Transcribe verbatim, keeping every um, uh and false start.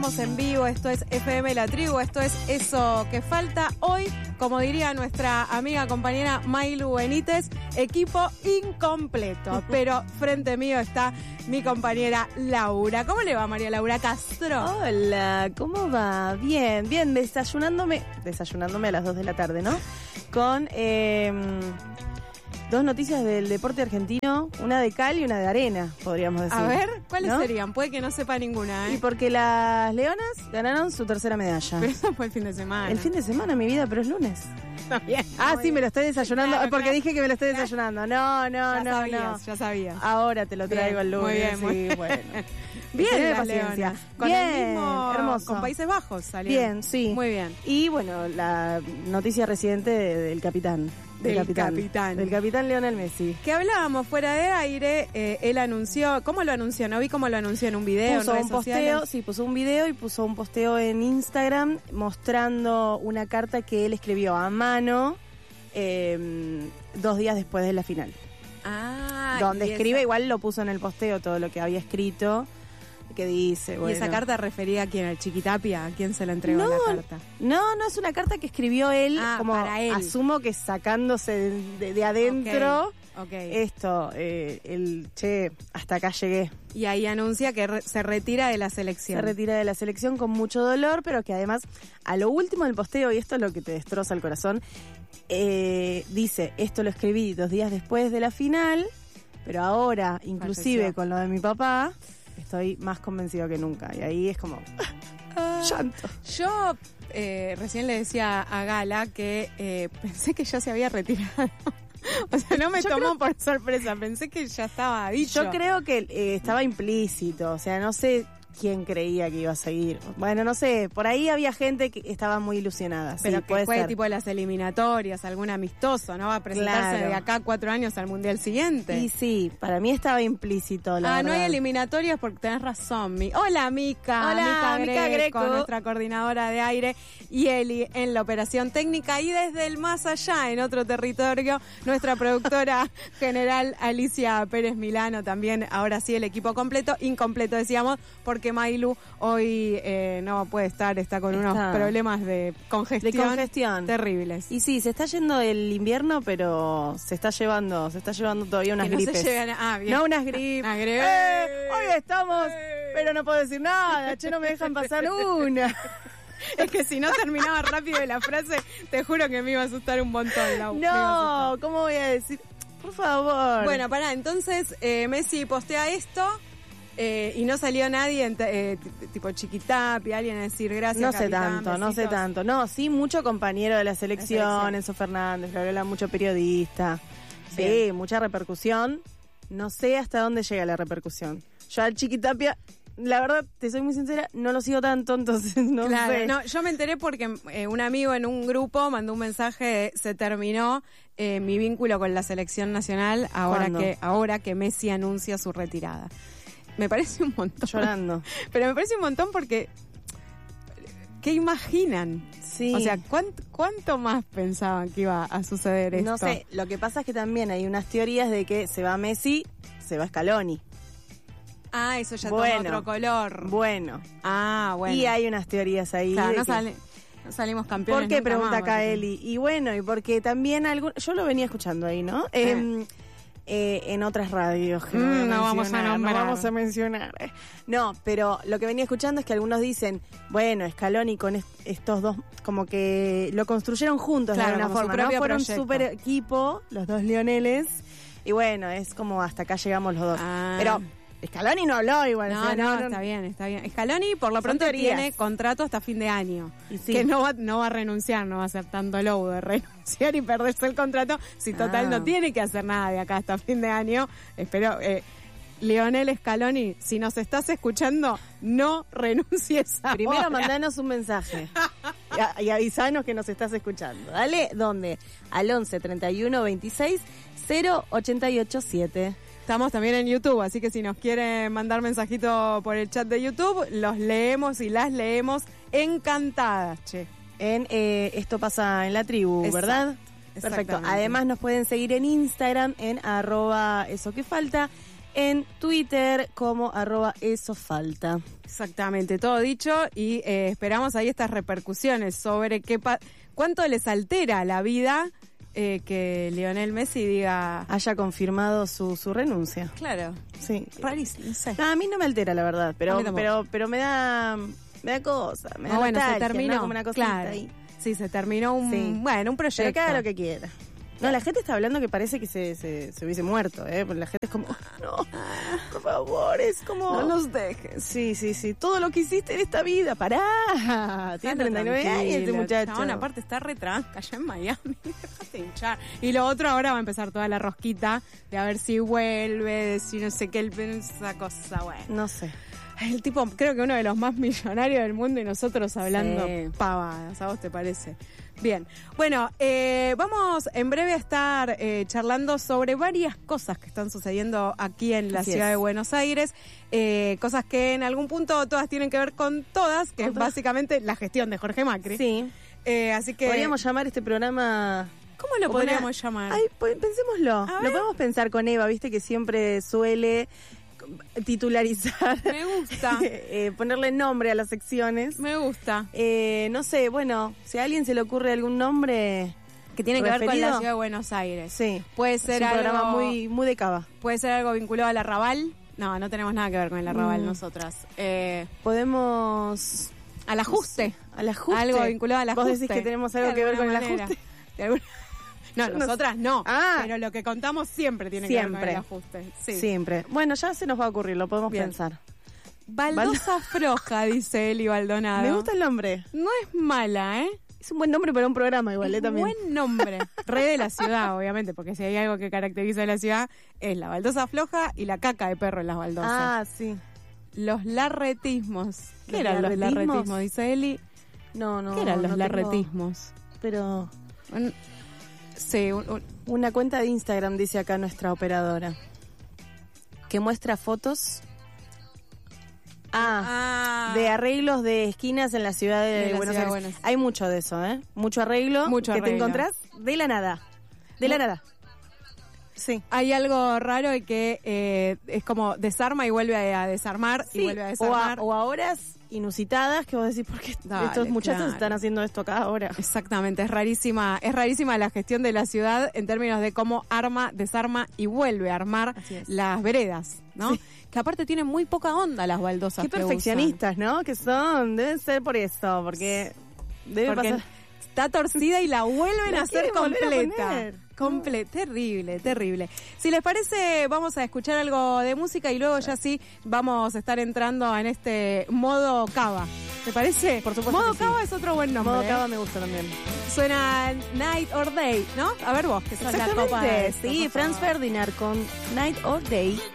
Estamos en vivo, esto es F M La Tribu, esto es Eso que Falta. Hoy, como diría nuestra amiga compañera Maylu Benítez, equipo incompleto, pero frente mío está mi compañera Laura. ¿Cómo le va, María Laura Castro? Hola, ¿cómo va? Bien, bien, desayunándome, desayunándome a las dos de la tarde, ¿no? Con eh, dos noticias del deporte argentino, una de cal y una de arena, podríamos decir. A ver, ¿cuáles ¿no? serían? Puede que no sepa ninguna, ¿eh? Y porque las Leonas ganaron su tercera medalla. Pero eso fue el fin de semana. El fin de semana, mi vida, pero es lunes. Está bien. Ah, sí, bien. me lo estoy desayunando, Claro, porque claro. dije que me lo estoy desayunando. No, no, Ya no, sabías, no. ya sabías. Ahora te lo traigo Bien, el lunes. muy bien, muy sí, bien. bueno. Bien, Tené las paciencia. Leonas. Con Bien, el mismo, hermoso. con Países Bajos salieron. Bien, sí. Muy bien. Y bueno, la noticia reciente de- del capitán. Del capitán. Del capitán Lionel Messi. Que hablábamos fuera de aire, eh, él anunció, ¿cómo lo anunció? No vi cómo lo anunció en un video, Puso en redes un posteo, sociales. sí, puso un video y puso un posteo en Instagram mostrando una carta que él escribió a mano eh, dos días después de la final. Ah, donde y escribe, esa, igual lo puso en el posteo todo lo que había escrito, que dice, bueno. ¿Y esa carta refería a quién? ¿Al Chiquitapia? ¿A quién se la entregó No, la carta? No, no es una carta que escribió él, Ah, como para él. asumo que sacándose de, de- de adentro. Ok. Esto, eh, el che, hasta acá llegué. Y ahí anuncia que re- se retira de la Se selección. retira de la selección con mucho dolor, pero que además, a lo último del posteo, y esto es lo que te destroza el corazón, eh, dice, esto lo escribí dos días después de la final, pero ahora, inclusive Falleció. con lo de mi papá, estoy más convencido que nunca. Y ahí es como, Ah, llanto. yo eh, recién le decía a Gala que eh, pensé que ya se había retirado. O sea, no me Yo tomó creo- por sorpresa, pensé que ya estaba dicho. Yo creo que eh, estaba implícito, o sea, no sé quién creía que iba a seguir. Bueno, no sé, por ahí había gente que estaba muy ilusionada. Pero sí, que puede fue ser. tipo de las eliminatorias, algún amistoso, ¿no? Va a presentarse Claro. de acá a cuatro años al Mundial siguiente. Y sí, para mí estaba implícito, la Ah, no hay verdad. eliminatorias porque tenés razón. Mi... Hola, Mica. Hola, Mica Greco, Greco. nuestra coordinadora de aire, y Eli en la operación técnica. Y desde el más allá, en otro territorio, nuestra productora general Alicia Pérez Milano. También, ahora sí, el equipo completo. Incompleto, decíamos, porque Maylu hoy eh, no puede estar, está con unos Está. problemas de congestión. De congestión. Terribles. Y sí, se está yendo el invierno, pero se está llevando, se está llevando todavía unas Que no se gripes. lleven a- ah, bien. No unas gripes. Unas gripes. Eh, hoy estamos, Eh. pero no puedo decir nada, che, no me dejan pasar una. Es que si no terminaba rápido la frase, te juro que me iba a asustar un montón, Lau. Me iba a asustar. No, ¿cómo voy a decir? Por favor. Bueno, pará, entonces eh, Messi postea esto eh, y no salió nadie, en t- eh, t- tipo Chiquitapia, alguien a decir gracias, no sé capitán, tanto, no sé besitos. tanto. No, sí, mucho compañero de la selección, selección. Enzo Fernández, Gabriela, mucho periodista. Sí, Bien. mucha repercusión. No sé hasta dónde llega la repercusión. Yo al Chiquitapia, la verdad, te soy muy sincera, no lo sigo tanto, entonces no Claro, sé. no, yo me enteré porque eh, un amigo en un grupo mandó un mensaje, se terminó eh, mi vínculo con la selección nacional ahora ¿Cuándo? que ahora que Messi anuncia su retirada. Me parece un montón. Llorando. Pero me parece un montón porque ¿qué imaginan? Sí. O sea, ¿cuánto, ¿cuánto más pensaban que iba a suceder esto? No sé, lo que pasa es que también hay unas teorías de que se va Messi, se va Scaloni. Ah, eso ya Bueno. toma otro color. Bueno. Ah, bueno. Y hay unas teorías ahí. O sea, de no, que- sale- no salimos campeones. ¿Por qué? nunca Pregunta más, acá parece. Eli. Y bueno, y porque también algún, yo lo venía escuchando ahí, ¿no? Eh, eh, en otras radios. que Mm, voy no vamos a mencionar, nombrar. No vamos a mencionar. eh. No, pero lo que venía escuchando es que algunos dicen, bueno, Scaloni con est- estos dos, como que lo construyeron juntos Claro, de alguna como su forma, ¿no? propio Fueron proyecto. super equipo, los dos Lioneles. Y bueno, es como hasta acá llegamos los dos. Ah. Pero Scaloni no habló igual. No, o sea, no, está bien, está bien. Scaloni por lo Son pronto teorías. tiene contrato hasta fin de año. Y sí. Que no va, no va a renunciar, no va a hacer tanto lobo de renunciar y perderse el contrato. Si total Ah. no tiene que hacer nada de acá hasta fin de año. Espero, eh, Lionel Scaloni, si nos estás escuchando, no renuncies ahora. Primero mandanos un mensaje y, a- y avisanos que nos estás escuchando. Dale, ¿dónde? Al once treinta y uno veintiséis cero ochenta y ocho siete. Estamos también en YouTube, así que si nos quieren mandar mensajito por el chat de YouTube, los leemos y las leemos encantadas, che. En eh, Esto pasa en la tribu, Exacto, ¿verdad? Perfecto. exactamente. Además nos pueden seguir en Instagram en arroba eso que falta. en Twitter como arroba eso falta. Exactamente, todo dicho y eh, esperamos ahí estas repercusiones sobre qué pa- cuánto les altera la vida eh, que Lionel Messi diga... Haya confirmado su, su renuncia. Claro, Sí. rarísimo, no sé. No, a mí no me altera, la verdad, A pero mí tampoco. pero pero me da me da cosa, me da Ah, bueno, se nostalgia, terminó, ¿no? Como una cosita claro. ahí. Sí, se terminó un, Sí. bueno, un proyecto. Pero que haga lo que quiera. No, la gente está hablando que parece que se, se, se hubiese muerto, ¿eh? Porque la gente es como, no, por favor, es como... No nos dejes. Sí, sí, sí. Todo lo que hiciste en esta vida, pará. Tiene treinta y nueve años este muchacho. Chabón, aparte está retranca allá en Miami. Déjate hinchar. Y lo otro ahora va a empezar toda la rosquita de a ver si vuelve, de si no sé qué, el- esa cosa, bueno. No sé. El tipo, creo que uno de los más millonarios del mundo y nosotros hablando Sí. pavadas, ¿a vos te parece? Bien, bueno, eh, vamos en breve a estar eh, charlando sobre varias cosas que están sucediendo aquí en la Así ciudad es. de Buenos Aires, eh, cosas que en algún punto todas tienen que ver con todas, que es Todas. básicamente la gestión de Jorge Macri. Sí. Eh, así que, Podríamos llamar este programa... ¿cómo lo como podríamos una- llamar? Ay, pues, pensémoslo. A Lo ver. podemos pensar con Eva, viste que siempre suele titularizar, Me gusta, eh, ponerle nombre a las secciones. me gusta. Eh, no sé, bueno, si a alguien se le ocurre algún nombre Que tiene que ver con la referido, ciudad de Buenos Aires. Sí, Puede es ser un algo... programa muy, muy de cava. ¿Puede ser algo vinculado al arrabal? No, no tenemos nada que ver con el arrabal Mm. nosotras. Eh, Podemos... al ajuste. Al ajuste. Algo vinculado al Vos ajuste. decís que tenemos algo De que ver con alguna el manera. ajuste. De alguna- No, Yo no nosotras no. Ah. Pero lo que contamos siempre tiene que ver con Siempre. el ajuste. Sí. Siempre. Bueno, ya se nos va a ocurrir, lo podemos Bien. pensar. Baldosa floja, dice Eli Baldonado. Me gusta el nombre. No es mala, ¿eh? Es un buen nombre para un programa igual, Es ¿eh? También. buen nombre. Re de la ciudad, obviamente, porque si hay algo que caracteriza a la ciudad es la baldosa floja y la caca de perro en las baldosas. Ah, sí. Los larretismos. ¿Qué ¿Los eran los larretismos? larretismos? Dice Eli. No, no. ¿Qué eran los no tengo- larretismos? Pero Un- sí, un- un- una cuenta de Instagram dice acá nuestra operadora. Que muestra fotos. Ah, Ah, de arreglos de esquinas en la ciudad de, De la Buenos ciudad de Aires. Buenos- Hay mucho de eso, ¿eh? Mucho arreglo Mucho que te arreglo. encontrás de la nada. De la Mu- nada. Sí. hay algo raro y que eh, es como desarma y vuelve a, a desarmar y Sí, vuelve a o, a, desarmar. o a horas inusitadas que vos decís, ¿por qué Dale, estos muchachos claro. están haciendo esto acá ahora? Exactamente, es rarísima, es rarísima la gestión de la ciudad en términos de cómo arma, desarma y vuelve a armar Así es. las veredas, ¿no? Sí. Que aparte tienen muy poca onda las baldosas. Qué que usan. perfeccionistas, ¿no? Que son, deben ser por eso, porque debe Porque pasar. está torcida y la vuelven La a hacer quieren volver a completa. poner. Comple terrible, terrible. Si les parece, vamos a escuchar algo de música y luego ya sí vamos a estar entrando en este modo cava. ¿Te parece? Por supuesto Modo que sí. cava es otro buen nombre. Modo ¿eh? cava me gusta también. Suena Night or Day, ¿no? A ver vos, que sos la copa de Exactamente, esto, sí, por Franz favor. Ferdinand con Night or Day.